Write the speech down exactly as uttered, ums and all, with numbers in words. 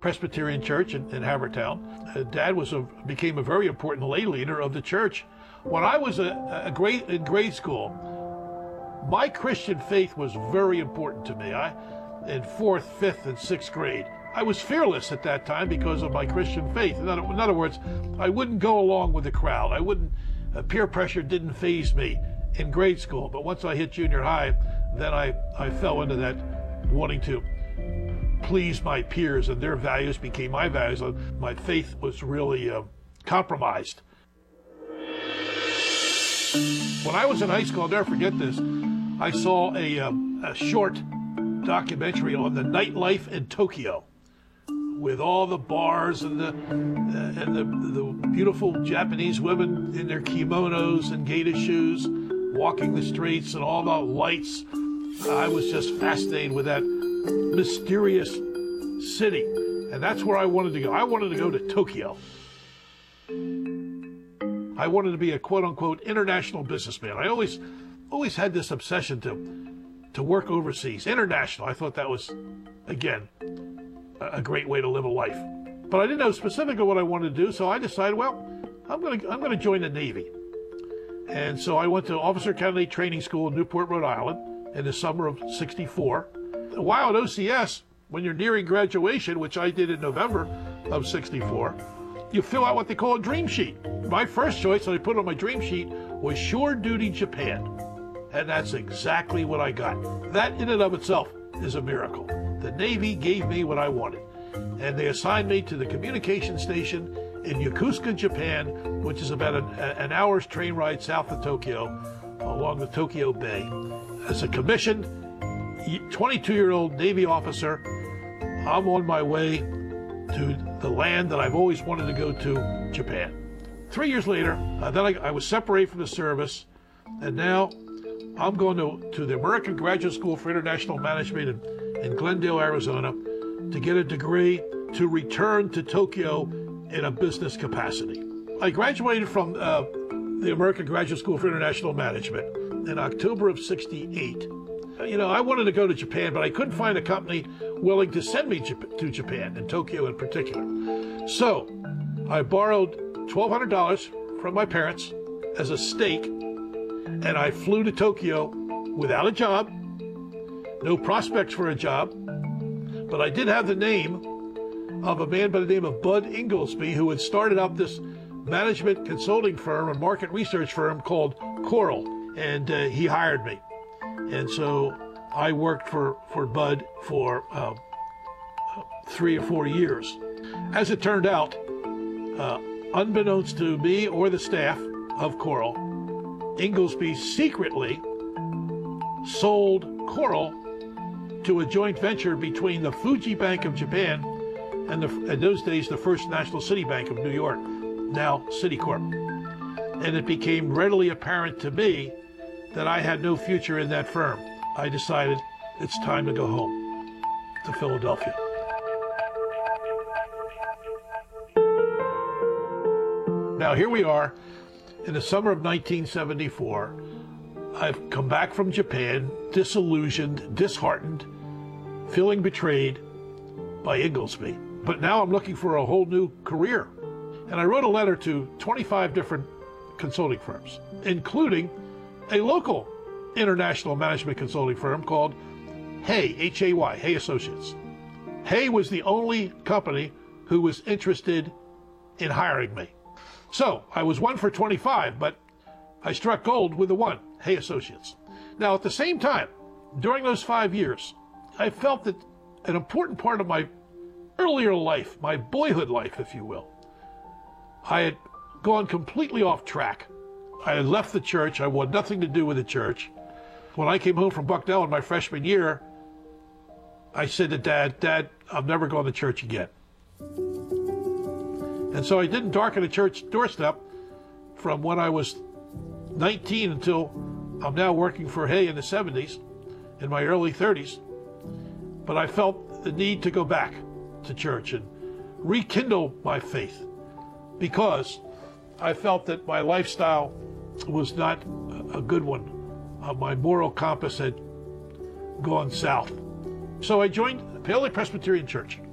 Presbyterian Church in, in Havertown. Uh, Dad was a, became a very important lay leader of the church. When I was a, a grade, in grade school, my Christian faith was very important to me. I, in fourth, fifth, and sixth grade, I was fearless at that time because of my Christian faith. In other, in other words, I wouldn't go along with the crowd. I wouldn't, uh, peer pressure didn't faze me in grade school. But once I hit junior high, then I, I fell into that wanting to please my peers, and their values became my values. My faith was really uh, compromised. When I was in high school, I'll never forget this, I saw a, um, a short documentary on the nightlife in Tokyo, with all the bars and the uh, and the, the beautiful Japanese women in their kimonos and gaita shoes walking the streets and all the lights. I was just fascinated with that mysterious city, and that's where I wanted to go. I wanted to go to Tokyo. I wanted to be a quote-unquote international businessman. I always always had this obsession to to work overseas, international. I thought that was, again, a great way to live a life. But I didn't know specifically what I wanted to do, so I decided, well, I'm going to I'm going to join the Navy. And so I went to Officer Candidate Training School in Newport, Rhode Island in the summer of sixty-four. While at O C S, when you're nearing graduation, which I did in November of sixty-four, you fill out what they call a dream sheet. My first choice that I put on my dream sheet was Shore Duty Japan. And that's exactly what I got. That in and of itself is a miracle. The Navy gave me what I wanted. And they assigned me to the communication station in Yokosuka, Japan, which is about an, an hour's train ride south of Tokyo, along the Tokyo Bay. As a commissioned twenty-two-year-old Navy officer, I'm on my way to the land that I've always wanted to go to, Japan. Three years later, uh, then I, I was separated from the service, and now I'm going to, to the American Graduate School for International Management in, in Glendale, Arizona, to get a degree to return to Tokyo in a business capacity. I graduated from uh, the American Graduate School for International Management in October of sixty-eight. You know, I wanted to go to Japan, but I couldn't find a company willing to send me to Japan, and Tokyo in particular. So I borrowed twelve hundred dollars from my parents as a stake, and I flew to Tokyo without a job, no prospects for a job, but I did have the name of a man by the name of Bud Inglesby, who had started up this management consulting firm, a market research firm called Coral, and uh, he hired me. And so I worked for, for Bud for uh, three or four years. As it turned out, uh, unbeknownst to me or the staff of Coral, Inglesby secretly sold Coral to a joint venture between the Fuji Bank of Japan and the, in those days, the First National City Bank of New York, now Citicorp. And it became readily apparent to me that I had no future in that firm. I decided it's time to go home to Philadelphia. Now here we are in the summer of nineteen seventy-four. I've come back from Japan, disillusioned, disheartened, feeling betrayed by Inglesby. But now I'm looking for a whole new career. And I wrote a letter to twenty-five different consulting firms, including a local international management consulting firm called Hay, H A Y, Hay Associates. Hay was the only company who was interested in hiring me. So I was one for twenty-five, but I struck gold with the one, Hay Associates. Now, at the same time, during those five years, I felt that an important part of my earlier life, my boyhood life, if you will, I had gone completely off track. I had left the church. I wanted nothing to do with the church. When I came home from Bucknell in my freshman year, I said to Dad, Dad, I'm never going to church again. And so I didn't darken a church doorstep from when I was nineteen until I'm now working for Hay in the seventies, in my early thirties. But I felt the need to go back to church and rekindle my faith, because I felt that my lifestyle was not a good one. Uh, my moral compass had gone south. So I joined Paoli Presbyterian Church.